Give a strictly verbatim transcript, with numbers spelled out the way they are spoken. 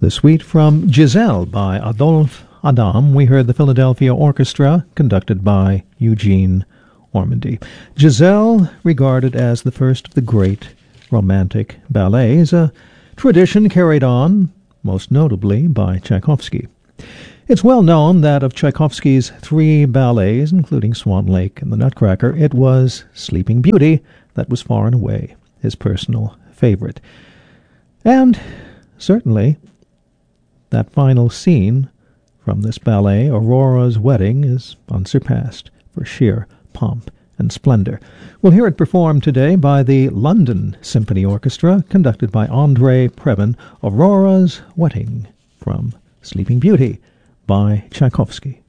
The suite from Giselle by Adolphe Adam. We heard the Philadelphia Orchestra, conducted by Eugene Ormandy. Giselle, regarded as the first of the great romantic ballets, a tradition carried on, most notably, by Tchaikovsky. It's well known that of Tchaikovsky's three ballets, including Swan Lake and The Nutcracker, it was Sleeping Beauty that was far and away his personal favorite. And certainly, that final scene from this ballet, Aurora's Wedding, is unsurpassed for sheer pomp and splendor. We'll hear it performed today by the London Symphony Orchestra, conducted by André Previn, Aurora's Wedding from Sleeping Beauty by Tchaikovsky.